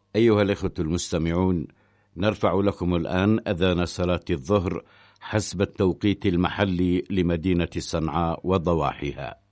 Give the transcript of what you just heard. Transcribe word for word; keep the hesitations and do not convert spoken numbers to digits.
أيها الإخوة المستمعون، نرفع لكم الآن أذان صلاة الظهر حسب التوقيت المحلي لمدينة صنعاء وضواحيها.